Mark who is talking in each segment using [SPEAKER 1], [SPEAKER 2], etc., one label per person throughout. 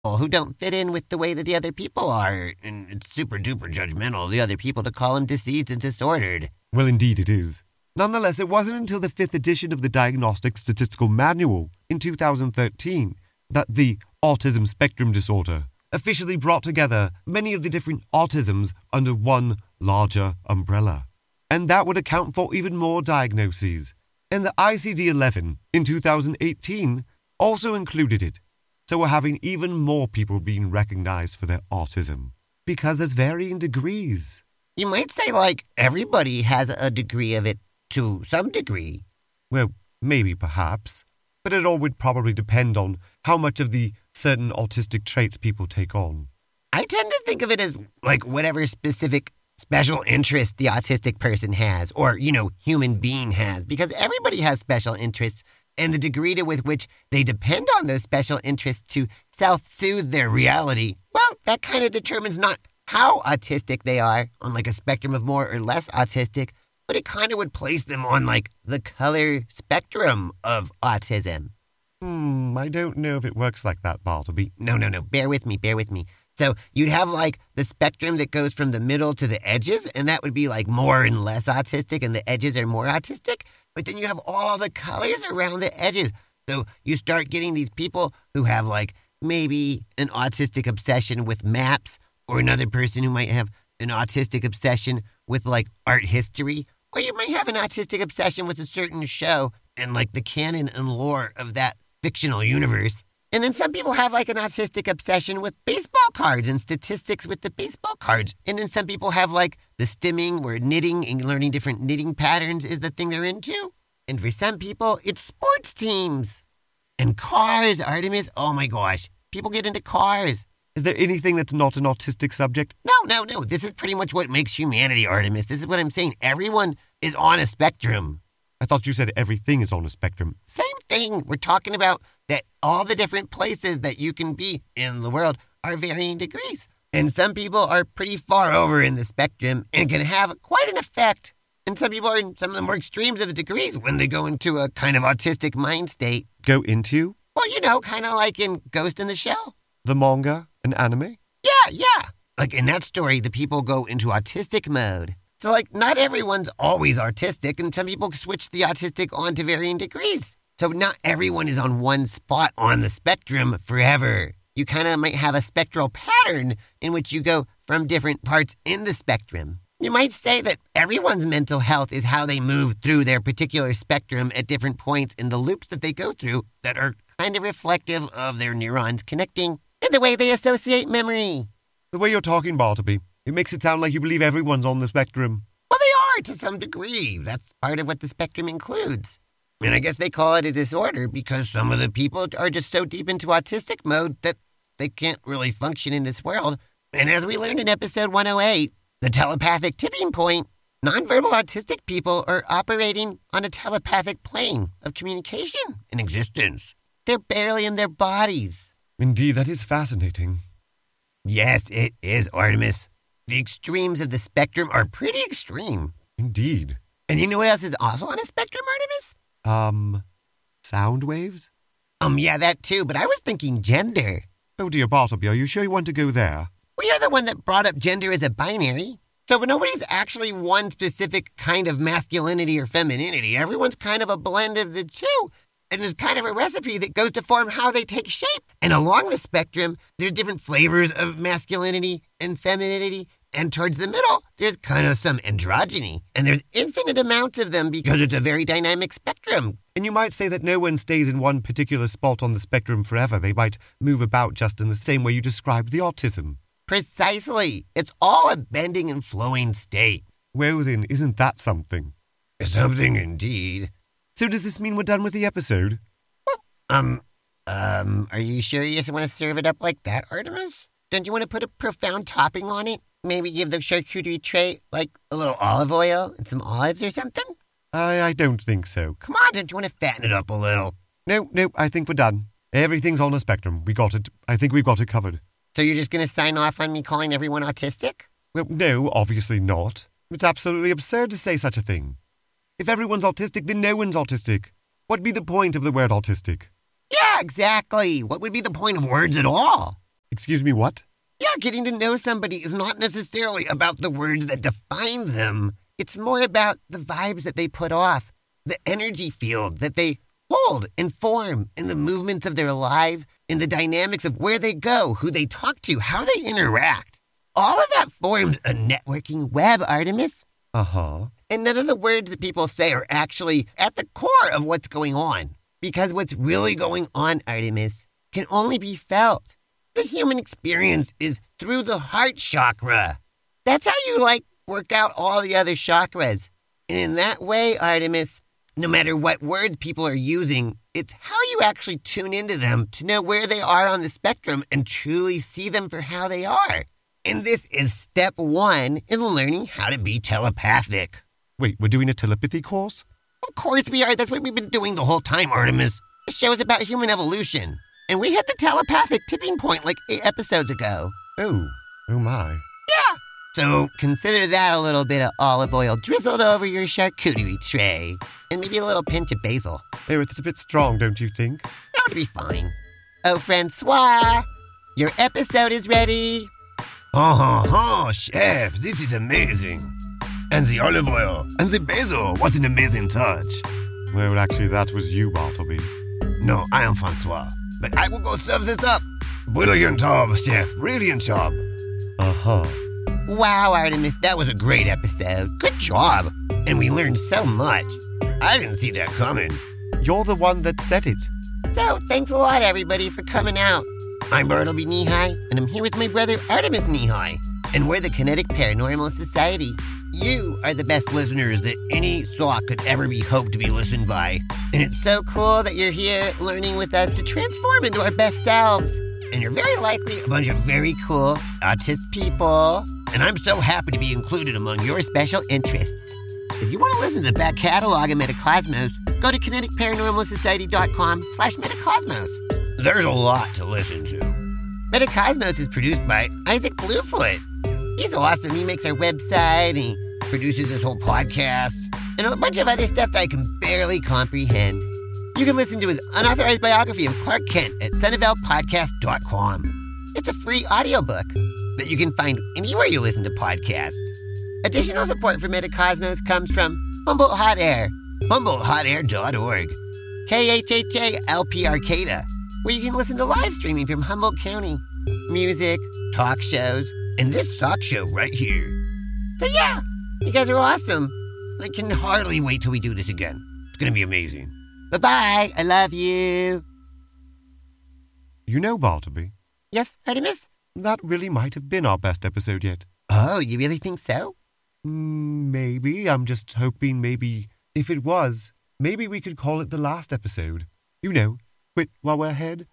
[SPEAKER 1] who don't fit in with the way that the other people are. And it's super duper judgmental of the other people to call them diseased and disordered.
[SPEAKER 2] Well, indeed it is. Nonetheless, it wasn't until the 5th edition of the Diagnostic Statistical Manual in 2013 that the autism spectrum disorder officially brought together many of the different autisms under one larger umbrella. And that would account for even more diagnoses. And the ICD-11 in 2018 also included it. So we're having even more people being recognized for their autism. Because there's varying degrees.
[SPEAKER 1] You might say, everybody has a degree of it to some degree.
[SPEAKER 2] Well, maybe perhaps. But it all would probably depend on how much of the certain autistic traits people take on.
[SPEAKER 1] I tend to think of it as, whatever specific special interest the autistic person has, or, human being has, because everybody has special interests, and the degree to with which they depend on those special interests to self-soothe their reality, well, that kind of determines not how autistic they are on, a spectrum of more or less autistic, but it kind of would place them on, the color spectrum of autism.
[SPEAKER 2] I don't know if it works like that, Bartleby.
[SPEAKER 1] No. Bear with me. So you'd have, the spectrum that goes from the middle to the edges, and that would be, more and less autistic, and the edges are more autistic. But then you have all the colors around the edges. So you start getting these people who have, maybe an autistic obsession with maps, or another person who might have an autistic obsession with, art history, or you might have an autistic obsession with a certain show and, the canon and lore of that fictional universe. And then some people have, an autistic obsession with baseball cards and statistics with the baseball cards. And then some people have, the stimming where knitting and learning different knitting patterns is the thing they're into. And for some people, it's sports teams. And cars, Artemis. Oh, my gosh. People get into cars.
[SPEAKER 2] Is there anything that's not an autistic subject?
[SPEAKER 1] No. This is pretty much what makes humanity, Artemis. This is what I'm saying. Everyone is on a spectrum.
[SPEAKER 2] I thought you said everything is on a spectrum.
[SPEAKER 1] Same thing. We're talking about that all the different places that you can be in the world are varying degrees. And some people are pretty far over in the spectrum and can have quite an effect. And some people are in some of the more extremes of the degrees when they go into a kind of autistic mind state.
[SPEAKER 2] Go into?
[SPEAKER 1] Well, kind of like in Ghost in the Shell.
[SPEAKER 2] The manga and anime?
[SPEAKER 1] Yeah. In that story, the people go into autistic mode. So, not everyone's always autistic, and some people switch the autistic on to varying degrees. So not everyone is on one spot on the spectrum forever. You kind of might have a spectral pattern in which you go from different parts in the spectrum. You might say that everyone's mental health is how they move through their particular spectrum at different points in the loops that they go through that are kind of reflective of their neurons connecting and the way they associate memory.
[SPEAKER 2] The way you're talking, Bartleby, it makes it sound like you believe everyone's on the spectrum.
[SPEAKER 1] Well, they are to some degree. That's part of what the spectrum includes. And I guess they call it a disorder because some of the people are just so deep into autistic mode that they can't really function in this world. And as we learned in episode 108, the telepathic tipping point, nonverbal autistic people are operating on a telepathic plane of communication and existence. They're barely in their bodies.
[SPEAKER 2] Indeed, that is fascinating.
[SPEAKER 1] Yes, it is, Artemis. The extremes of the spectrum are pretty extreme.
[SPEAKER 2] Indeed.
[SPEAKER 1] And you know what else is also on a spectrum, Artemis?
[SPEAKER 2] Sound waves?
[SPEAKER 1] Yeah, that too, but I was thinking gender.
[SPEAKER 2] Oh dear, Bartleby, are you sure you want to go there?
[SPEAKER 1] Well, you're the one that brought up gender as a binary. So nobody's actually one specific kind of masculinity or femininity. Everyone's kind of a blend of the two. And it's kind of a recipe that goes to form how they take shape. And along the spectrum, there's different flavors of masculinity and femininity. And towards the middle, there's kind of some androgyny. And there's infinite amounts of them because it's a very dynamic spectrum.
[SPEAKER 2] And you might say that no one stays in one particular spot on the spectrum forever. They might move about just in the same way you described the autism.
[SPEAKER 1] Precisely. It's all a bending and flowing state.
[SPEAKER 2] Well then, isn't that something?
[SPEAKER 1] Something indeed.
[SPEAKER 2] So does this mean we're done with the episode?
[SPEAKER 1] Are you sure you just want to serve it up like that, Artemis? Don't you want to put a profound topping on it? Maybe give the charcuterie tray, a little olive oil and some olives or something?
[SPEAKER 2] I don't think so.
[SPEAKER 1] Come on, don't you want to fatten it up a little?
[SPEAKER 2] No, I think we're done. Everything's on a spectrum. We got it. I think we've got it covered.
[SPEAKER 1] So you're just going to sign off on me calling everyone autistic?
[SPEAKER 2] Well, no, obviously not. It's absolutely absurd to say such a thing. If everyone's autistic, then no one's autistic. What'd be the point of the word autistic?
[SPEAKER 1] Yeah, exactly. What would be the point of words at all?
[SPEAKER 2] Excuse me, what?
[SPEAKER 1] Yeah, getting to know somebody is not necessarily about the words that define them. It's more about the vibes that they put off, the energy field that they hold and form in the movements of their life, in the dynamics of where they go, who they talk to, how they interact. All of that forms a networking web, Artemis.
[SPEAKER 2] Uh-huh.
[SPEAKER 1] And none of the words that people say are actually at the core of what's going on. Because what's really going on, Artemis, can only be felt. The human experience is through the heart chakra. That's how you, work out all the other chakras. And in that way, Artemis, no matter what words people are using, it's how you actually tune into them to know where they are on the spectrum and truly see them for how they are. And this is step 1 in learning how to be telepathic.
[SPEAKER 2] Wait, we're doing a telepathy course?
[SPEAKER 1] Of course we are. That's what we've been doing the whole time, Artemis. This show is about human evolution. And we hit the telepathic tipping point 8 episodes ago.
[SPEAKER 2] Oh my.
[SPEAKER 1] Yeah. So consider that a little bit of olive oil drizzled over your charcuterie tray. And maybe a little pinch of basil.
[SPEAKER 2] Oh, it's a bit strong, don't you think?
[SPEAKER 1] That would be fine. Oh, Francois, your episode is ready.
[SPEAKER 3] Chef, this is amazing. And the olive oil and the basil, what an amazing touch.
[SPEAKER 2] Well, actually, that was you, Bartleby.
[SPEAKER 3] No, I am Francois, but I will go serve this up. Brilliant job, chef, brilliant job.
[SPEAKER 2] Uh-huh.
[SPEAKER 1] Wow, Artemis, that was a great episode. Good job. And we learned so much.
[SPEAKER 3] I didn't see that coming.
[SPEAKER 2] You're the one that said it.
[SPEAKER 1] So, thanks a lot, everybody, for coming out. I'm Bartleby Knee-High, and I'm here with my brother Artemis Knee-High, and we're the Kinetic Paranormal Society. You are the best listeners that any sock could ever be hoped to be listened by. And it's so cool that you're here learning with us to transform into our best selves. And you're very likely a bunch of very cool autist people. And I'm so happy to be included among your special interests. If you want to listen to the back catalog of Metacosmos, go to kineticparanormalsociety.com/Metacosmos.
[SPEAKER 3] There's a lot to listen to.
[SPEAKER 1] Metacosmos is produced by Isaac Bluefoot. He's awesome. He makes our website, and he produces this whole podcast, and a bunch of other stuff that I can barely comprehend. You can listen to his unauthorized biography of Clark Kent at sonoflpodcast.com. It's a free audiobook that you can find anywhere you listen to podcasts. Additional support for Metacosmos comes from Humboldt Hot Air, HumboldtHotAir.org, KHHA-LP Arcata, where you can listen to live streaming from Humboldt County, music, talk shows, and this sock show right here. So yeah, you guys are awesome. I can hardly wait till we do this again. It's going to be amazing. Bye-bye. I love you.
[SPEAKER 2] You know, Bartleby,
[SPEAKER 1] Yes, Artemis?
[SPEAKER 2] that really might have been our best episode yet.
[SPEAKER 1] Oh, you really think so?
[SPEAKER 2] Maybe. I'm just hoping if it was, maybe we could call it the last episode. You know, quit while we're ahead.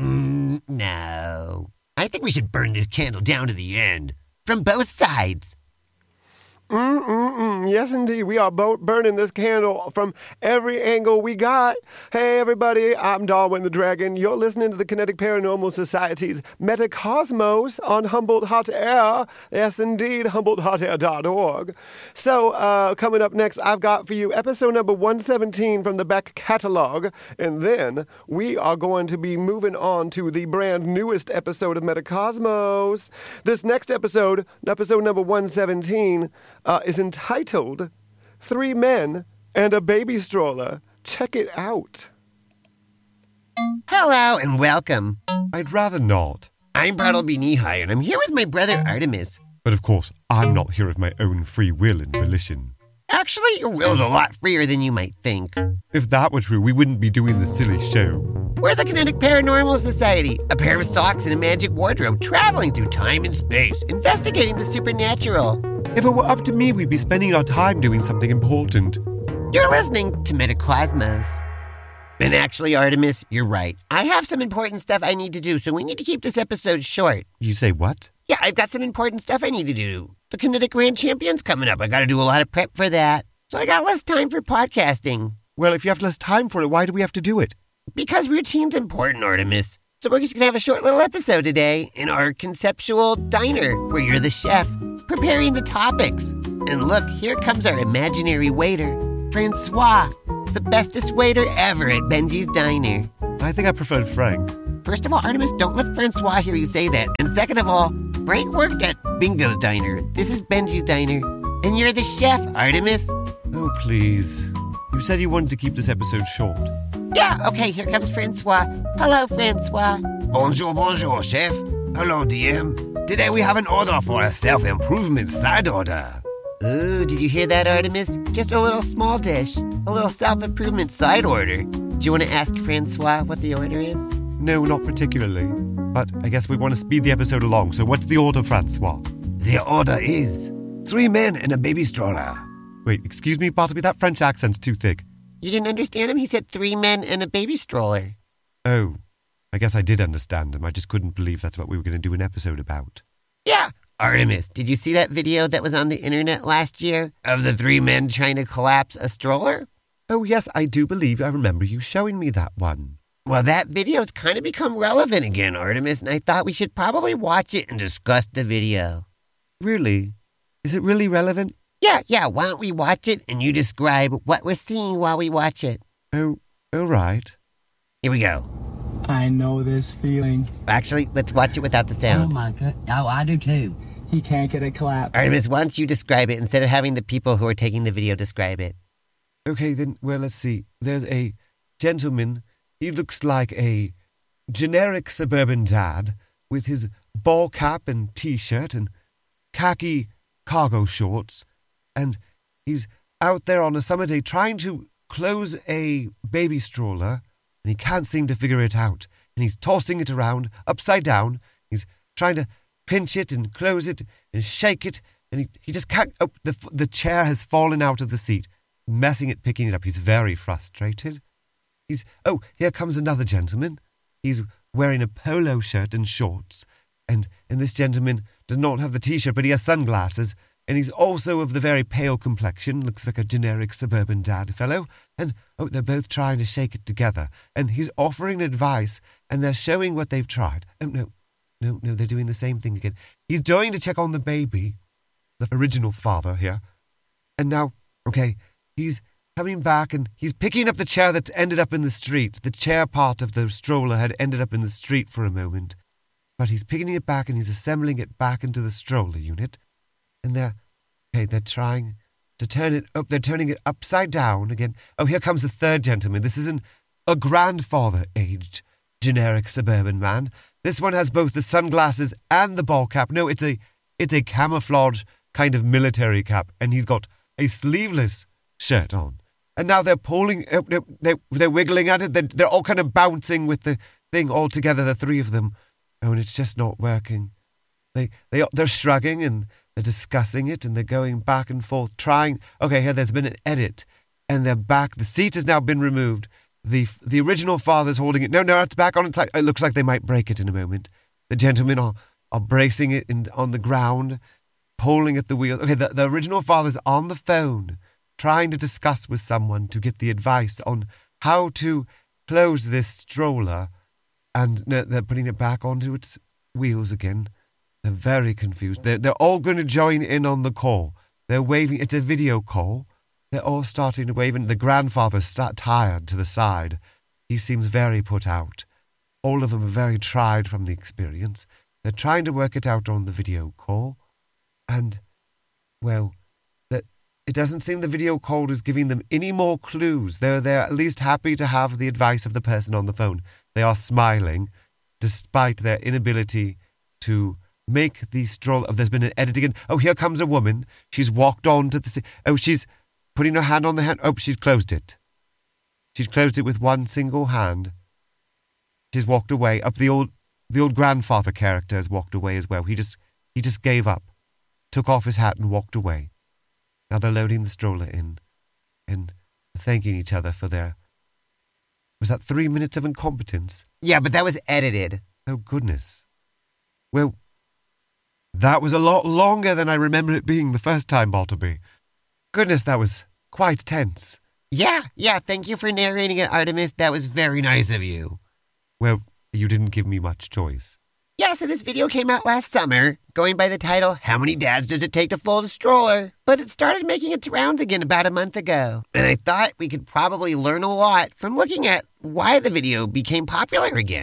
[SPEAKER 1] No. I think we should burn this candle down to the end. From both sides.
[SPEAKER 4] Yes, indeed. We are both burning this candle from every angle we got. Hey, everybody. I'm Darwin the Dragon. You're listening to the Kinetic Paranormal Society's Metacosmos on Humboldt Hot Air. Yes, indeed, HumboldtHotAir.org. So, coming up next, I've got for you episode number 117 from the back catalog. And then we are going to be moving on to the brand newest episode of Metacosmos. This next episode number 117, is entitled 3 Men and a Baby Stroller. Check it out.
[SPEAKER 1] Hello and welcome.
[SPEAKER 2] I'd rather not.
[SPEAKER 1] I'm Bartleby Knee-High, and I'm here with my brother Artemis.
[SPEAKER 2] But of course, I'm not here of my own free will and volition.
[SPEAKER 1] Actually, your will's a lot freer than you might think.
[SPEAKER 2] If that were true, we wouldn't be doing this silly show.
[SPEAKER 1] We're the Kinetic Paranormal Society, a pair of socks and a magic wardrobe traveling through time and space, investigating the supernatural.
[SPEAKER 2] If it were up to me, we'd be spending our time doing something important.
[SPEAKER 1] You're listening to Metacosmos. And actually, Artemis, you're right. I have some important stuff I need to do, so we need to keep this episode short.
[SPEAKER 2] You say what?
[SPEAKER 1] Yeah, I've got some important stuff I need to do. The Kinetic Grand Champion's coming up. I got to do a lot of prep for that. So I got less time for podcasting.
[SPEAKER 2] Well, if you have less time for it, why do we have to do it?
[SPEAKER 1] Because routine's important, Artemis. So we're just going to have a short little episode today in our conceptual diner, where you're the chef, preparing the topics. And look, here comes our imaginary waiter, Francois, the bestest waiter ever at Benji's Diner.
[SPEAKER 2] I think I preferred Frank.
[SPEAKER 1] first of all, Artemis, don't let Francois hear you say that. And second of all, Frank worked at Bingo's Diner. This is Benji's Diner. And you're the chef, Artemis.
[SPEAKER 2] Oh, please. You said you wanted to keep this episode short.
[SPEAKER 1] Yeah, okay, here comes Francois. Hello, Francois.
[SPEAKER 3] Bonjour, chef. Hello, DM. Today we have an order for a self-improvement side order.
[SPEAKER 1] Ooh, did you hear that, Artemis? Just a little small dish. A little self-improvement side order. Do you want to ask Francois what the order is?
[SPEAKER 2] No, not particularly. But I guess we want to speed the episode along, so what's the order, Francois?
[SPEAKER 3] The order is 3 men and a baby stroller.
[SPEAKER 2] Wait, excuse me, Bartleby, that French accent's too thick.
[SPEAKER 1] You didn't understand him? He said 3 men and a baby stroller.
[SPEAKER 2] Oh, I guess I did understand him. I just couldn't believe that's what we were going to do an episode about.
[SPEAKER 1] Yeah. Artemis, did you see that video that was on the internet last year of the 3 men trying to collapse a stroller?
[SPEAKER 2] Oh, yes, I do believe I remember you showing me that one.
[SPEAKER 1] Well, that video's kind of become relevant again, Artemis, and I thought we should probably watch it and discuss the video.
[SPEAKER 2] Really? Is it really relevant?
[SPEAKER 1] Yeah, why don't we watch it and you describe what we're seeing while we watch it?
[SPEAKER 2] Oh, all right.
[SPEAKER 1] Here we go.
[SPEAKER 5] I know this feeling.
[SPEAKER 1] Actually, let's watch it without the sound.
[SPEAKER 6] Oh, my God. Oh, I do too.
[SPEAKER 5] He can't get a collapse.
[SPEAKER 1] Artemis, why don't you describe it instead of having the people who are taking the video describe it?
[SPEAKER 2] Okay, then, well, let's see. There's a gentleman. He looks like a generic suburban dad with his ball cap and T-shirt and khaki cargo shorts. And he's out there on a summer day trying to close a baby stroller, and he can't seem to figure it out. And he's tossing it around, upside down. He's trying to pinch it and close it and shake it, and he just can't. Oh, the chair has fallen out of the seat, messing it, picking it up. He's very frustrated. Here comes another gentleman. He's wearing a polo shirt and shorts, and this gentleman does not have the T-shirt, but he has sunglasses. And he's also of the very pale complexion, looks like a generic suburban dad fellow. And, they're both trying to shake it together. And he's offering advice, and they're showing what they've tried. Oh, no, they're doing the same thing again. He's going to check on the baby, the original father here. And now, he's coming back, and he's picking up the chair that's ended up in the street. The chair part of the stroller had ended up in the street for a moment. But he's picking it back, and he's assembling it back into the stroller unit. And they're trying to turn it up. They're turning it upside down again. Oh, here comes the third gentleman. This isn't a grandfather-aged generic suburban man. This one has both the sunglasses and the ball cap. No, it's a camouflage kind of military cap, and he's got a sleeveless shirt on. And now they're pulling. They're wiggling at it. They're all kind of bouncing with the thing all together. The 3 of them. Oh, and it's just not working. They're shrugging and they're discussing it, and they're going back and forth, trying. Okay, here there's been an edit, and they're back. The seat has now been removed. The original father's holding it. No, it's back on its side. It looks like they might break it in a moment. The gentlemen are bracing it on the ground, pulling at the wheel. Okay, the original father's on the phone, trying to discuss with someone to get the advice on how to close this stroller, and they're putting it back onto its wheels again. They're very confused. They're all going to join in on the call. They're waving. It's a video call. They're all starting to wave, and the grandfather's tired to the side. He seems very put out. All of them are very tried from the experience. They're trying to work it out on the video call. And, well, it doesn't seem the video call is giving them any more clues. They're at least happy to have the advice of the person on the phone. They are smiling, despite their inability to make the stroller. There's been an edit again. Oh, here comes a woman. She's walked on to the. She's putting her hand on the hand. Oh, she's closed it. She's closed it with one single hand. She's walked away. Up the old grandfather character has walked away as well. He just gave up, took off his hat and walked away. Now they're loading the stroller in, and thanking each other for their. Was that 3 minutes of incompetence?
[SPEAKER 1] Yeah, but that was edited.
[SPEAKER 2] Oh goodness. Well. That was a lot longer than I remember it being the first time, Bartleby. Goodness, that was quite tense.
[SPEAKER 1] Yeah, thank you for narrating it, Artemis. That was very nice of you.
[SPEAKER 2] Well, you didn't give me much choice.
[SPEAKER 1] Yeah, so this video came out last summer, going by the title, How Many Dads Does It Take to Fold a Stroller? But it started making its rounds again about a month ago. And I thought we could probably learn a lot from looking at why the video became popular again.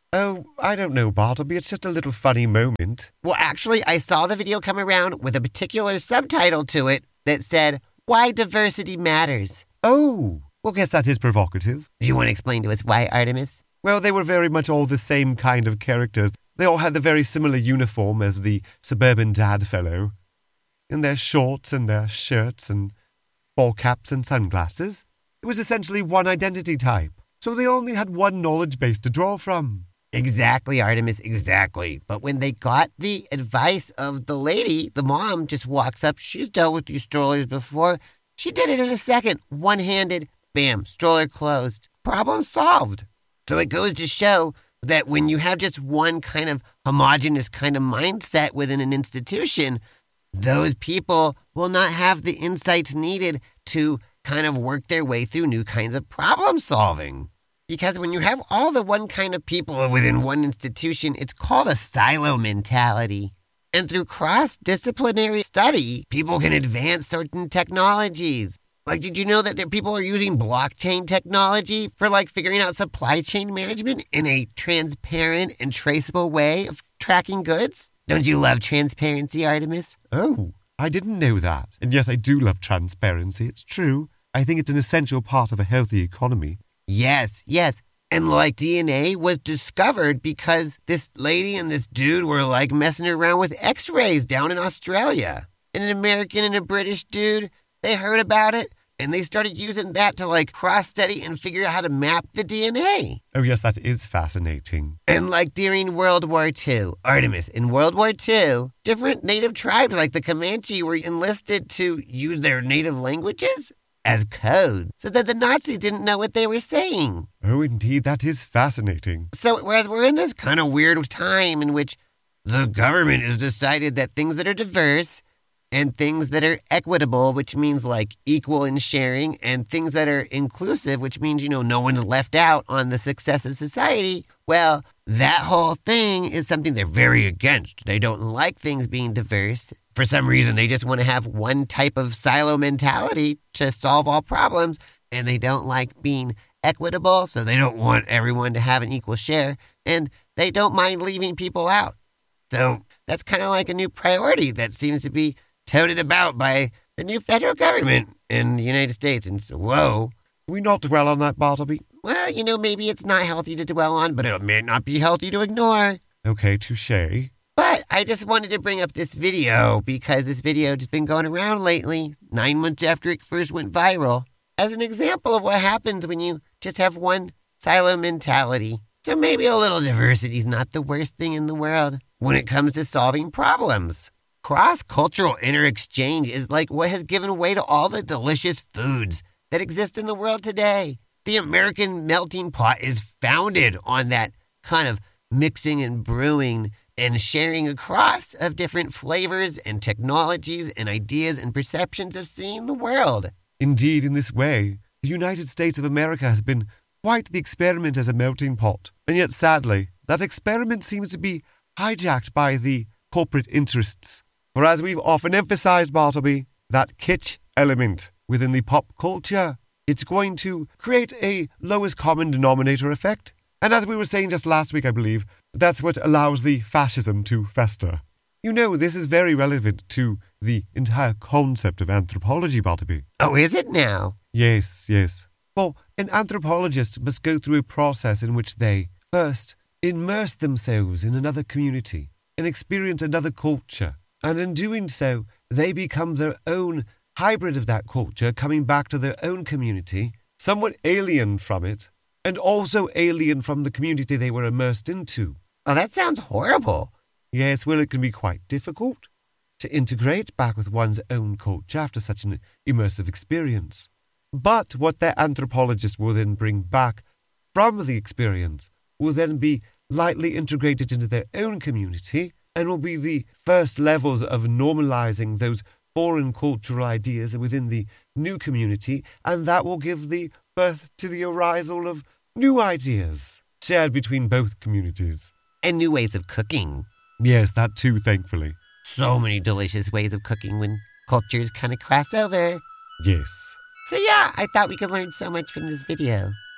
[SPEAKER 2] Oh, I don't know, Bartleby. It's just a little funny moment.
[SPEAKER 1] Well, actually, I saw the video come around with a particular subtitle to it that said, "Why Diversity Matters."
[SPEAKER 2] Oh, well, guess that is provocative.
[SPEAKER 1] Do you want to explain to us why, Artemis?
[SPEAKER 2] Well, they were very much all the same kind of characters. They all had the very similar uniform as the suburban dad fellow. In their shorts and their shirts and ball caps and sunglasses. It was essentially one identity type. So they only had one knowledge base to draw from.
[SPEAKER 1] Exactly, Artemis, exactly. But when they got the advice of the lady, the mom just walks up. She's dealt with these strollers before. She did it in a second. One-handed, bam, stroller closed. Problem solved. So it goes to show that when you have just one kind of homogenous kind of mindset within an institution, those people will not have the insights needed to kind of work their way through new kinds of problem solving. Because when you have all the one kind of people within one institution, it's called a silo mentality. And through cross-disciplinary study, people can advance certain technologies. Like, did you know that people are using blockchain technology for, like, figuring out supply chain management in a transparent and traceable way of tracking goods? Don't you love transparency, Artemis?
[SPEAKER 2] Oh, I didn't know that. And yes, I do love transparency. It's true. I think it's an essential part of a healthy economy.
[SPEAKER 1] Yes. And like DNA was discovered because this lady and this dude were like messing around with x-rays down in Australia. And an American and a British dude, they heard about it and they started using that to like cross-study and figure out how to map the DNA.
[SPEAKER 2] Oh yes, that is fascinating.
[SPEAKER 1] And like during World War II, Artemis, in World War II, different native tribes like the Comanche were enlisted to use their native languages as code so that the Nazis didn't know what they were saying.
[SPEAKER 2] Oh, indeed, that is fascinating.
[SPEAKER 1] So whereas we're in this kind of weird time in which the government has decided that things that are diverse and things that are equitable, which means like equal in sharing, and things that are inclusive, which means, no one's left out on the success of society, well, that whole thing is something they're very against. They don't like things being diverse. For some reason, they just want to have one type of silo mentality to solve all problems, and they don't like being equitable, so they don't want everyone to have an equal share, and they don't mind leaving people out. So that's kind of like a new priority that seems to be touted about by the new federal government in the United States. And so, whoa.
[SPEAKER 2] Can we not dwell on that, Bartleby?
[SPEAKER 1] Well, maybe it's not healthy to dwell on, but it may not be healthy to ignore.
[SPEAKER 2] Okay, touché.
[SPEAKER 1] But I just wanted to bring up this video because this video has been going around lately, 9 months after it first went viral, as an example of what happens when you just have one silo mentality. So maybe a little diversity is not the worst thing in the world when it comes to solving problems. Cross-cultural inter-exchange is like what has given way to all the delicious foods that exist in the world today. The American melting pot is founded on that kind of mixing and brewing and sharing across of different flavors and technologies and ideas and perceptions of seeing the world.
[SPEAKER 2] Indeed, in this way, the United States of America has been quite the experiment as a melting pot. And yet, sadly, that experiment seems to be hijacked by the corporate interests. For as we've often emphasized, Bartleby, that kitsch element within the pop culture, it's going to create a lowest common denominator effect. And as we were saying just last week, I believe, that's what allows the fascism to fester. This is very relevant to the entire concept of anthropology, Bartleby.
[SPEAKER 1] Oh, is it now?
[SPEAKER 2] Yes. For an anthropologist must go through a process in which they first immerse themselves in another community and experience another culture. And in doing so, they become their own hybrid of that culture, coming back to their own community, somewhat alien from it, and also alien from the community they were immersed into.
[SPEAKER 1] Oh, that sounds horrible.
[SPEAKER 2] Yes, well, it can be quite difficult to integrate back with one's own culture after such an immersive experience. But what their anthropologist will then bring back from the experience will then be lightly integrated into their own community and will be the first levels of normalizing those foreign cultural ideas within the new community, and that will give the birth to the arisal of new ideas shared between both communities.
[SPEAKER 1] And new ways of cooking.
[SPEAKER 2] Yes, that too, thankfully.
[SPEAKER 1] So many delicious ways of cooking when cultures kind of cross over.
[SPEAKER 2] Yes.
[SPEAKER 1] So yeah, I thought we could learn so much from this video.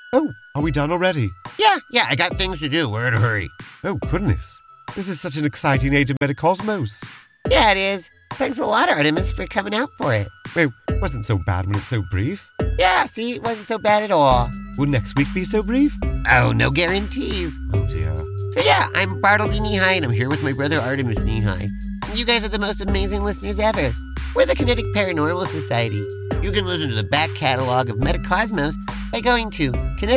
[SPEAKER 2] Oh, are we done already?
[SPEAKER 1] Yeah, I got things to do. We're in a hurry.
[SPEAKER 2] Oh, goodness. This is such an exciting age of Metacosmos.
[SPEAKER 1] Yeah, it is. Thanks a lot, Artemis, for coming out for it.
[SPEAKER 2] Oh, it wasn't so bad when it's so brief.
[SPEAKER 1] Yeah, see, it wasn't so bad at all.
[SPEAKER 2] Will next week be so brief?
[SPEAKER 1] Oh, no guarantees.
[SPEAKER 2] Oh, dear.
[SPEAKER 1] So yeah, I'm Bartleby Knee-High, and I'm here with my brother Artemis Knee-High. And you guys are the most amazing listeners ever. We're the Kinetic Paranormal Society. You can listen to the back catalog of Metacosmos by going to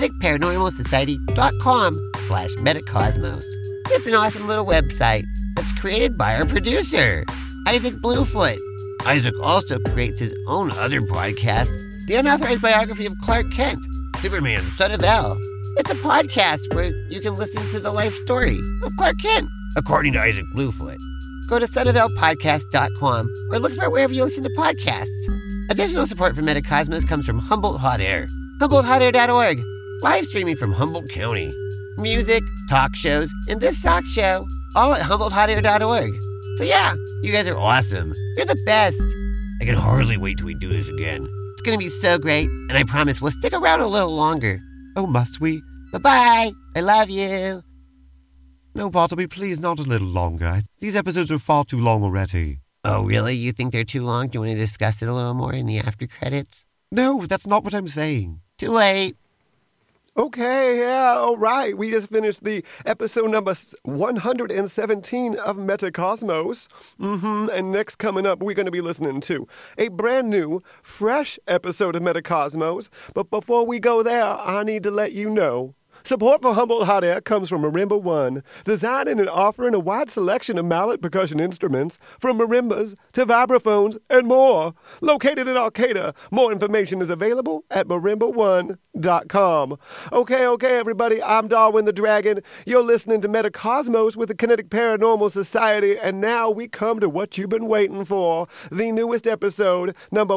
[SPEAKER 1] kineticparanormalsociety.com/Metacosmos. It's an awesome little website that's created by our producer, Isaac Bluefoot. Isaac also creates his own other podcast, The Unauthorized Biography of Clark Kent, Superman, Son of El. It's a podcast where you can listen to the life story of Clark Kent, according to Isaac Bluefoot. Go to sonofelpodcast.com or look for it wherever you listen to podcasts. Additional support for Metacosmos comes from Humboldt Hot Air, HumboldtHotAir.org, live streaming from Humboldt County. Music, talk shows, and this sock show, all at HumboldtHotAir.org. So yeah, you guys are awesome. You're the best. I can hardly wait till we do this again. It's going to be so great, and I promise we'll stick around a little longer.
[SPEAKER 2] Oh, must we?
[SPEAKER 1] Bye-bye. I love you.
[SPEAKER 2] No, Bartleby, please, not a little longer. These episodes are far too long already.
[SPEAKER 1] Oh, really? You think they're too long? Do you want to discuss it a little more in the after credits?
[SPEAKER 2] No, that's not what I'm saying.
[SPEAKER 1] Too late.
[SPEAKER 4] Okay, yeah, all right. We just finished the episode number 117 of Metacosmos. And next coming up, we're going to be listening to a brand new, fresh episode of Metacosmos. But before we go there, I need to let you know. Support for Humboldt Hot Air comes from Marimba One, designing and offering a wide selection of mallet percussion instruments, from marimbas to vibraphones and more. Located in Arcata, more information is available at marimba1.com. Okay, everybody, I'm Darwin the Dragon. You're listening to Metacosmos with the Kinetic Paranormal Society, and now we come to what you've been waiting for, the newest episode, number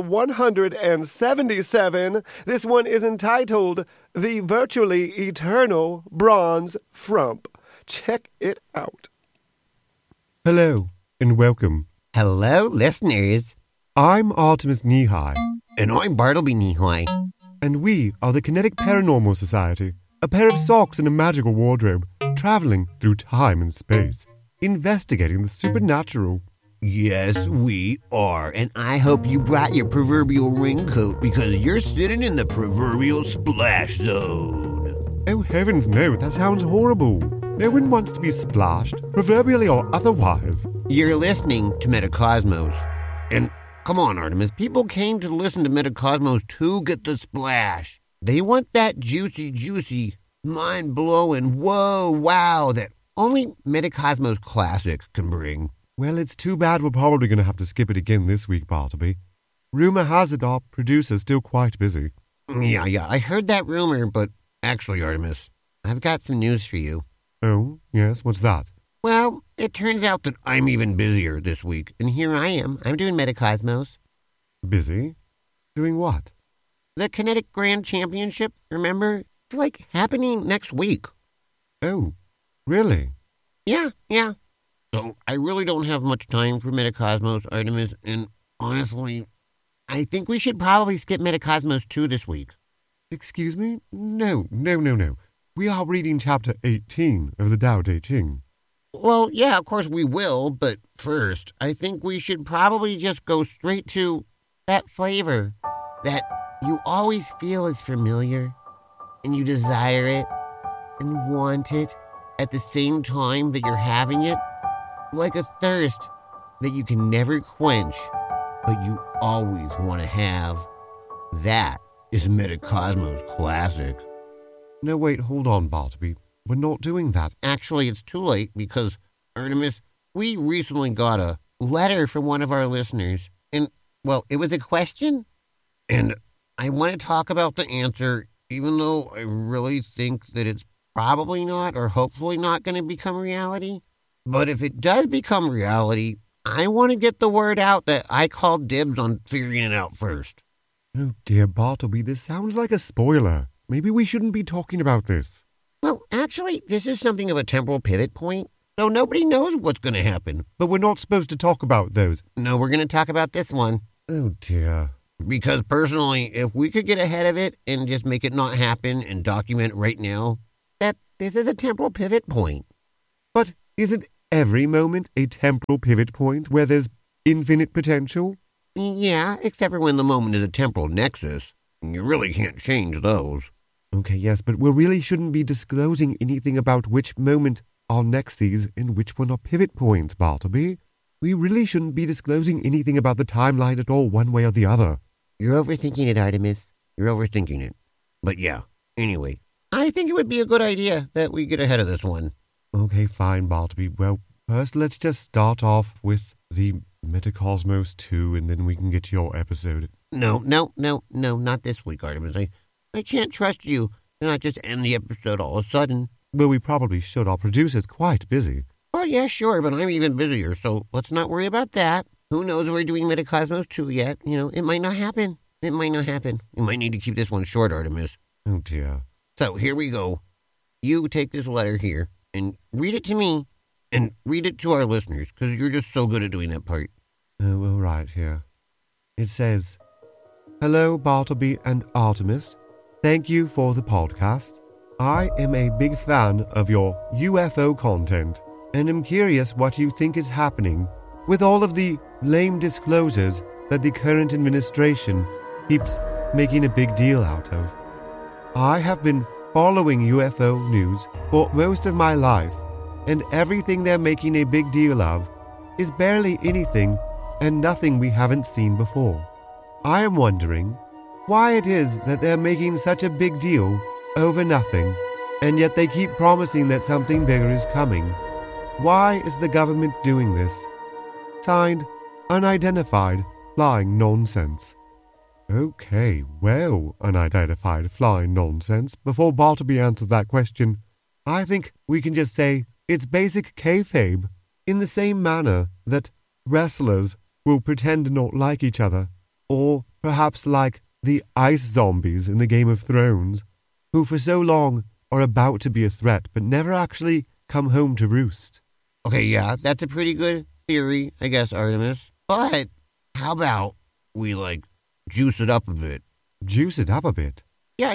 [SPEAKER 4] 177. This one is entitled The Virtually Eternal Bronze Frump. Check it out.
[SPEAKER 2] Hello, and welcome.
[SPEAKER 1] Hello, listeners.
[SPEAKER 2] I'm Artemis Knee-High.
[SPEAKER 1] And I'm Bartleby Knee-High.
[SPEAKER 2] And we are the Kinetic Paranormal Society, a pair of socks and a magical wardrobe, traveling through time and space, investigating the supernatural.
[SPEAKER 3] Yes, we are, and I hope you brought your proverbial raincoat because you're sitting in the proverbial splash zone.
[SPEAKER 2] Oh, heavens no, that sounds horrible. No one wants to be splashed, proverbially or otherwise.
[SPEAKER 1] You're listening to Metacosmos. And come on, Artemis, people came to listen to Metacosmos to get the splash. They want that juicy, mind-blowing, whoa, wow, that only Metacosmos Classic can bring.
[SPEAKER 2] Well, it's too bad we're probably going to have to skip it again this week, Bartleby. Rumor has it our producer's still quite busy.
[SPEAKER 1] Yeah, I heard that rumor, but actually, Artemis, I've got some news for you.
[SPEAKER 2] Oh, yes, what's that?
[SPEAKER 1] Well, it turns out that I'm even busier this week, and here I am. I'm doing Metacosmos.
[SPEAKER 2] Busy? Doing what?
[SPEAKER 1] The Kinetic Grand Championship, remember? It's like happening next week.
[SPEAKER 2] Oh, really?
[SPEAKER 1] Yeah. So I really don't have much time for Metacosmos, Artemis, and honestly, I think we should probably skip Metacosmos 2 this week.
[SPEAKER 2] Excuse me? No. We are reading chapter 18 of the Tao Te Ching.
[SPEAKER 1] Well, yeah, of course we will, but first, I think we should probably just go straight to that flavor that you always feel is familiar, and you desire it, and want it at the same time that you're having it, like a thirst that you can never quench, but you always want to have. That is Metacosmos Classic.
[SPEAKER 2] No, wait, hold on, Bartleby. We're not doing that.
[SPEAKER 1] Actually, it's too late because, Artemis, we recently got a letter from one of our listeners. And, well, it was a question. And I want to talk about the answer, even though I really think that it's probably not or hopefully not going to become reality. But if it does become reality, I want to get the word out that I called dibs on figuring it out first.
[SPEAKER 2] Oh, dear Bartleby, this sounds like a spoiler. Maybe we shouldn't be talking about this.
[SPEAKER 1] Well, actually, this is something of a temporal pivot point, so nobody knows what's going to happen.
[SPEAKER 2] But we're not supposed to talk about those.
[SPEAKER 1] No, we're going to talk about this one.
[SPEAKER 2] Oh, dear.
[SPEAKER 3] Because personally, if we could get ahead of it and just make it not happen and document right now that this is a temporal pivot point.
[SPEAKER 2] But isn't every moment a temporal pivot point where there's infinite potential?
[SPEAKER 3] Yeah, except for when the moment is a temporal nexus. You really can't change those.
[SPEAKER 2] Okay, yes, but we really shouldn't be disclosing anything about which moment are nexes and which one are pivot points, Bartleby. We really shouldn't be disclosing anything about the timeline at all, one way or the other.
[SPEAKER 3] You're overthinking it, Artemis. You're overthinking it. But yeah, anyway, I think it would be a good idea that we get ahead of this one.
[SPEAKER 2] Okay, fine, Bartleby. Well, first let's just start off with the Metacosmos 2, and then we can get to your episode.
[SPEAKER 3] No, not this week, Artemis. I can't trust you to not just end the episode all of a sudden.
[SPEAKER 2] Well, we probably should. Our producer's quite busy.
[SPEAKER 3] Oh, yeah, sure, but I'm even busier, so let's not worry about that. Who knows if we're doing Metacosmos 2 yet? It might not happen. You might need to keep this one short, Artemis.
[SPEAKER 2] Oh, dear.
[SPEAKER 3] So, here we go. You take this letter here and read it to me and read it to our listeners, because you're just so good at doing that part.
[SPEAKER 2] Oh, all right, here. It says, "Hello, Bartleby and Artemis. Thank you for the podcast. I am a big fan of your UFO content, and am curious what you think is happening with all of the lame disclosures that the current administration keeps making a big deal out of. I have been following UFO news for most of my life, and everything they're making a big deal of is barely anything and nothing we haven't seen before. I am wondering why it is that they're making such a big deal over nothing, and yet they keep promising that something bigger is coming. Why is the government doing this? Signed, Unidentified Flying Nonsense." Okay, well, unidentified flying nonsense. Before Bartleby answers that question, I think we can just say it's basic kayfabe, in the same manner that wrestlers will pretend to not like each other, or perhaps like the ice zombies in the Game of Thrones, who for so long are about to be a threat but never actually come home to roost.
[SPEAKER 3] Okay, yeah, that's a pretty good theory, I guess, Artemis. But how about we, juice it up a bit?
[SPEAKER 2] Juice it up a bit?
[SPEAKER 3] Yeah,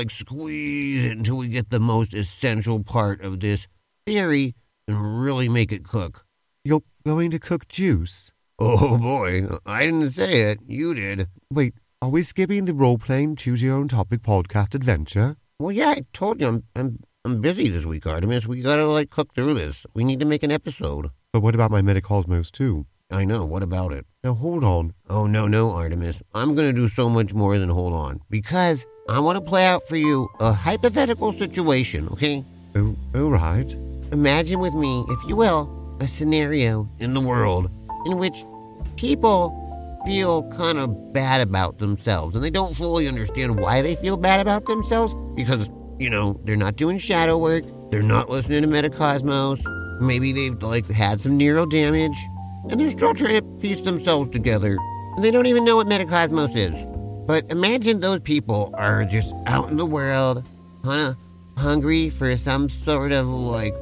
[SPEAKER 3] squeeze it until we get the most essential part of this theory and really make it cook.
[SPEAKER 2] You're going to cook juice?
[SPEAKER 3] Oh, boy, I didn't say it. You did.
[SPEAKER 2] Wait, are we skipping the role-playing choose-your-own-topic podcast adventure?
[SPEAKER 3] Well, yeah, I told you I'm busy this week, Artemis. We gotta, cook through this. We need to make an episode.
[SPEAKER 2] But what about my Metacosmos 2?
[SPEAKER 3] I know, what about it?
[SPEAKER 2] Now, hold on.
[SPEAKER 3] Oh, no, Artemis. I'm gonna do so much more than hold on. Because I want to play out for you a hypothetical situation, okay?
[SPEAKER 2] Oh, all right.
[SPEAKER 3] Imagine with me, if you will, a scenario in the world in which people feel kind of bad about themselves, and they don't fully understand why they feel bad about themselves, because, they're not doing shadow work, they're not listening to Metacosmos, maybe they've, had some neural damage, and they're still trying to piece themselves together, and they don't even know what Metacosmos is. But imagine those people are just out in the world, kind of hungry for some sort of,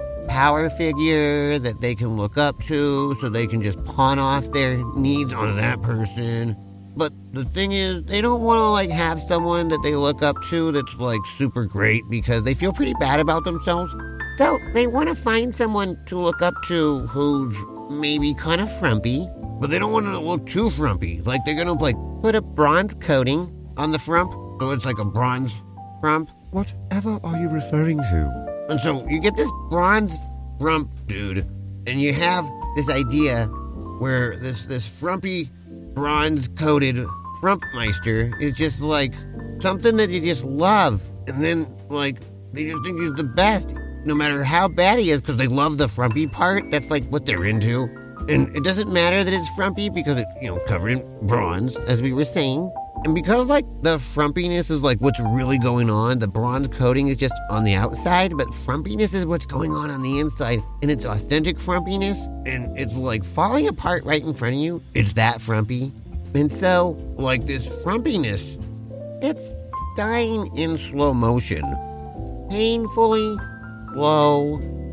[SPEAKER 3] power figure that they can look up to so they can just pawn off their needs onto that person. But the thing is, they don't want to have someone that they look up to that's super great because they feel pretty bad about themselves. So they want to find someone to look up to who's maybe kind of frumpy, but they don't want to look too frumpy. They're going to put a bronze coating on the frump, so it's like a bronze frump.
[SPEAKER 2] Whatever are you referring to?
[SPEAKER 3] And so you get this bronze frump dude, and you have this idea where this frumpy, bronze-coated frumpmeister is just something that you just love. And then, they just think he's the best, no matter how bad he is, because they love the frumpy part. That's what they're into. And it doesn't matter that it's frumpy because it's, covered in bronze, as we were saying. And because, the frumpiness is, what's really going on, the bronze coating is just on the outside, but frumpiness is what's going on the inside, and it's authentic frumpiness, and it's, falling apart right in front of you. It's that frumpy. And so, this frumpiness, it's dying in slow motion. Painfully slow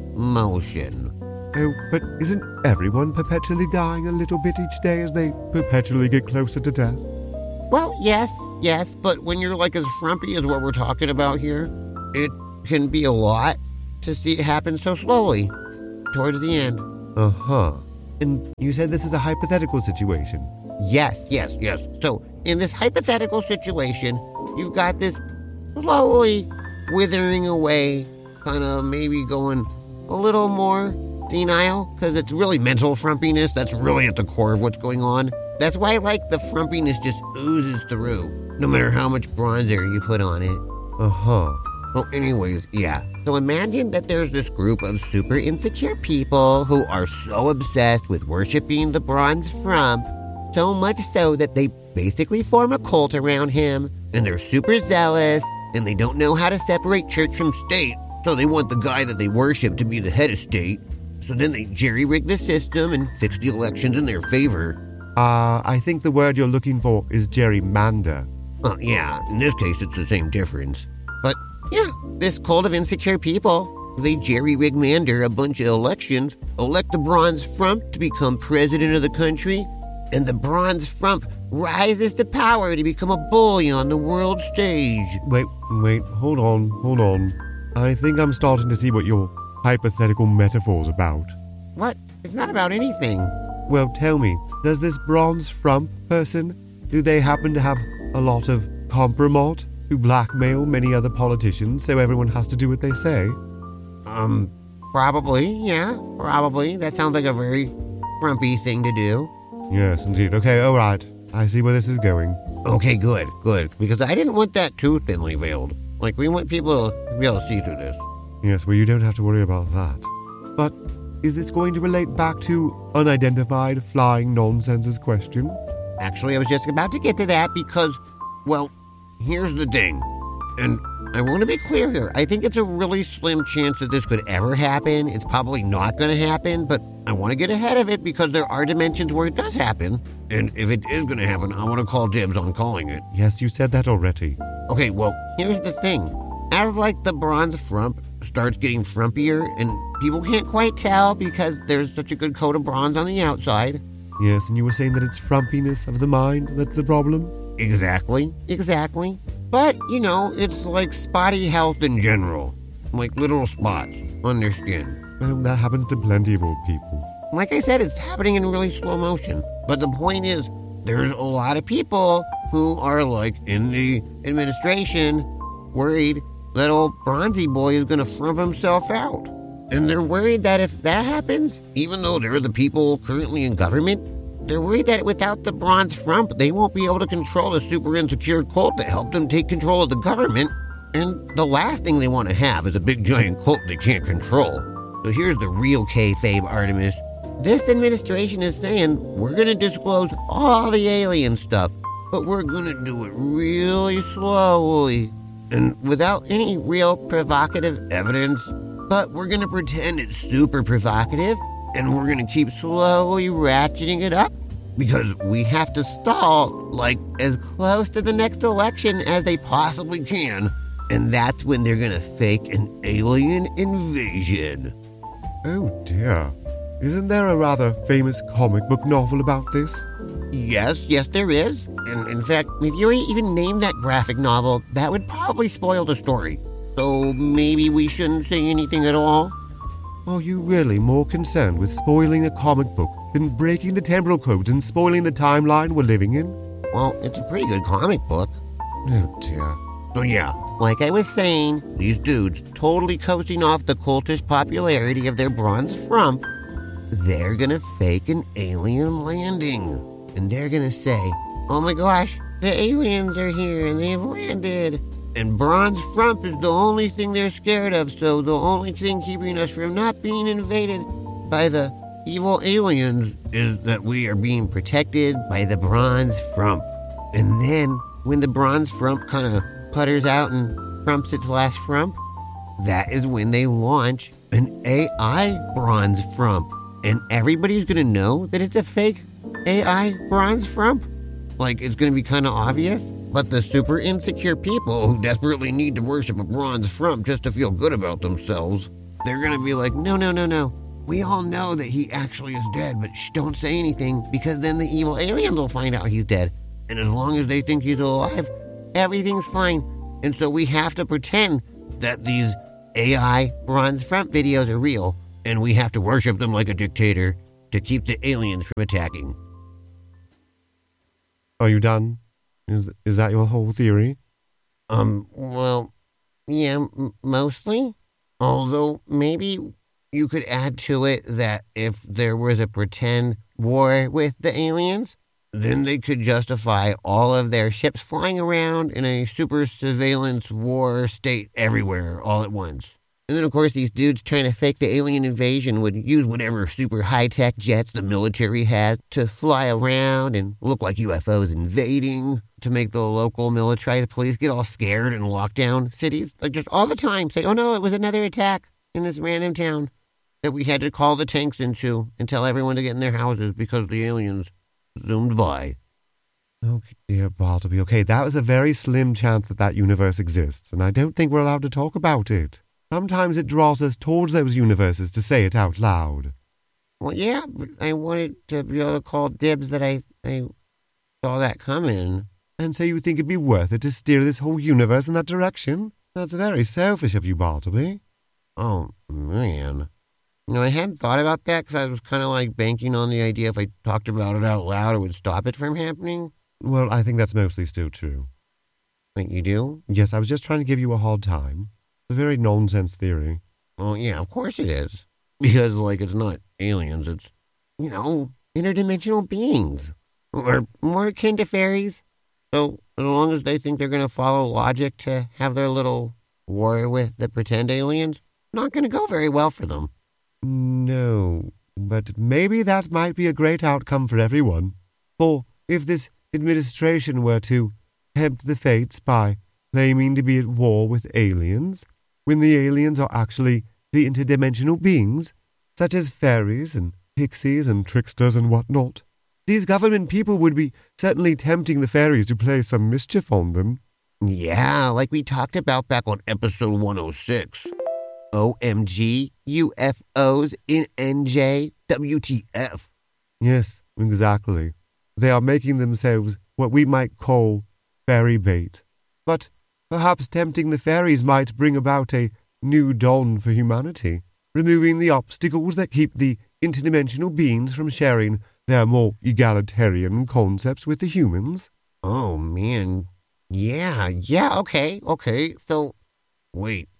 [SPEAKER 3] motion.
[SPEAKER 2] Oh, but isn't everyone perpetually dying a little bit each day as they perpetually get closer to death?
[SPEAKER 3] Well, yes, but when you're like as frumpy as what we're talking about here, it can be a lot to see it happen so slowly towards the end.
[SPEAKER 2] Uh-huh. And you said this is a hypothetical situation.
[SPEAKER 3] Yes. So, in this hypothetical situation, you've got this slowly withering away, kind of maybe going a little more senile, because it's really mental frumpiness that's really at the core of what's going on. That's why, like, the frumpiness just oozes through, no matter how much bronzer you put on it.
[SPEAKER 2] Uh-huh.
[SPEAKER 3] Well, anyways, yeah. So imagine that there's this group of super insecure people who are so obsessed with worshiping the bronze frump, so much so that they basically form a cult around him, and they're super zealous, and they don't know how to separate church from state, so they want the guy that they worship to be the head of state. So then they jerry-rig the system and fix the elections in their favor.
[SPEAKER 2] I think the word you're looking for is gerrymander.
[SPEAKER 3] Yeah, in this case it's the same difference. But yeah, this cult of insecure people, they jerry-rig-mander a bunch of elections, elect the bronze frump to become president of the country, and the bronze frump rises to power to become a bully on the world stage.
[SPEAKER 2] Wait, hold on. I think I'm starting to see what your hypothetical metaphor's about.
[SPEAKER 3] What? It's not about anything.
[SPEAKER 2] Well, tell me, does this bronze frump person, do they happen to have a lot of compromat to blackmail many other politicians so everyone has to do what they say?
[SPEAKER 3] Probably, yeah, probably. That sounds like a very frumpy thing to do.
[SPEAKER 2] Yes, indeed. Okay, all right. I see where this is going.
[SPEAKER 3] Okay, good. Because I didn't want that too thinly veiled. Like, we want people to be able to see through this.
[SPEAKER 2] Yes, well, you don't have to worry about that. But is this going to relate back to unidentified flying nonsense's question?
[SPEAKER 3] Actually, I was just about to get to that because, well, here's the thing. And I want to be clear here. I think it's a really slim chance that this could ever happen. It's probably not going to happen, but I want to get ahead of it because there are dimensions where it does happen. And if it is going to happen, I want to call dibs on calling it.
[SPEAKER 2] Yes, you said that already.
[SPEAKER 3] Okay, well, here's the thing. As, like, the bronze frump starts getting frumpier, and people can't quite tell because there's such a good coat of bronze on the outside.
[SPEAKER 2] Yes, and you were saying that it's frumpiness of the mind that's the problem?
[SPEAKER 3] Exactly. But, you know, it's like spotty health in general. Like literal spots on their skin.
[SPEAKER 2] Well, that happens to plenty of old people.
[SPEAKER 3] Like I said, it's happening in really slow motion. But the point is, there's a lot of people who are, like, in the administration worried that old Bronzy Boy is going to frump himself out. And they're worried that if that happens, even though they're the people currently in government, they're worried that without the bronze frump, they won't be able to control the super insecure cult that helped them take control of the government. And the last thing they want to have is a big giant cult they can't control. So here's the real kayfabe, Artemis. This administration is saying we're going to disclose all the alien stuff, but we're going to do it really slowly and without any real provocative evidence. But we're going to pretend it's super provocative, and we're going to keep slowly ratcheting it up because we have to stall, like, as close to the next election as they possibly can. And that's when they're going to fake an alien invasion.
[SPEAKER 2] Oh dear. Isn't there a rather famous comic book novel about this?
[SPEAKER 3] Yes, there is. And in fact, if you even name that graphic novel, that would probably spoil the story. So maybe we shouldn't say anything at all?
[SPEAKER 2] Are you really more concerned with spoiling a comic book than breaking the temporal codes and spoiling the timeline we're living in?
[SPEAKER 3] Well, it's a pretty good comic book.
[SPEAKER 2] Oh dear.
[SPEAKER 3] So yeah, like I was saying, these dudes totally coasting off the cultish popularity of their bronze frump, they're gonna fake an alien landing. And they're gonna say, oh my gosh, the aliens are here and they've landed. And bronze frump is the only thing they're scared of, so the only thing keeping us from not being invaded by the evil aliens is that we are being protected by the bronze frump. And then, when the bronze frump kind of putters out and frumps its last frump, that is when they launch an AI bronze frump. And everybody's gonna know that it's a fake AI bronze frump. Like, it's gonna be kind of obvious. But the super insecure people who desperately need to worship a bronze frump just to feel good about themselves, they're gonna be like, no. We all know that he actually is dead, but don't say anything because then the evil aliens will find out he's dead. And as long as they think he's alive, everything's fine. And so we have to pretend that these AI bronze front videos are real, and we have to worship them like a dictator to keep the aliens from attacking.
[SPEAKER 2] Are you done? Is that your whole theory?
[SPEAKER 3] Well, yeah, mostly. Although maybe you could add to it that if there was a pretend war with the aliens, then they could justify all of their ships flying around in a super surveillance war state everywhere all at once. And then, of course, these dudes trying to fake the alien invasion would use whatever super high-tech jets the military has to fly around and look like UFOs invading, to make the local militarized police get all scared and lock down cities. Like, just all the time say, oh no, it was another attack in this random town that we had to call the tanks into and tell everyone to get in their houses because the aliens zoomed by.
[SPEAKER 2] Oh, dear Bartleby. Okay, that was a very slim chance that universe exists, and I don't think we're allowed to talk about it. Sometimes it draws us towards those universes to say it out loud.
[SPEAKER 3] Well, yeah, but I wanted to be able to call dibs that I saw that coming.
[SPEAKER 2] And so you think it'd be worth it to steer this whole universe in that direction? That's very selfish of you, Bartleby.
[SPEAKER 3] Oh, man. I hadn't thought about that because I was kind of like banking on the idea if I talked about it out loud, it would stop it from happening.
[SPEAKER 2] Well, I think that's mostly still true.
[SPEAKER 3] Wait, you do?
[SPEAKER 2] Yes, I was just trying to give you a hard time. It's a very nonsense theory.
[SPEAKER 3] Oh, yeah, of course it is. Because, it's not aliens, it's, interdimensional beings. Or more akin to fairies. So, as long as they think they're going to follow logic to have their little war with the pretend aliens, not going to go very well for them.
[SPEAKER 2] No, but maybe that might be a great outcome for everyone. For if this administration were to tempt the fates by claiming to be at war with aliens, when the aliens are actually the interdimensional beings, such as fairies and pixies and tricksters and whatnot, these government people would be certainly tempting the fairies to play some mischief on them.
[SPEAKER 3] Yeah, like we talked about back on episode 106. OMG, UFOs in NJ, WTF.
[SPEAKER 2] Yes, exactly. They are making themselves what we might call fairy bait. But perhaps tempting the fairies might bring about a new dawn for humanity, removing the obstacles that keep the interdimensional beings from sharing their more egalitarian concepts with the humans.
[SPEAKER 3] Oh, man. Yeah, okay. So, wait.